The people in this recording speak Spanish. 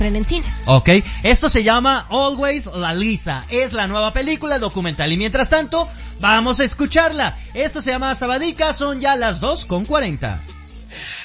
estrene en cines. Ok, esto se llama Always La Lisa, es la nueva película documental y mientras tanto, vamos a escucharla. Esto se llama Sabadica, son ya las 2:40.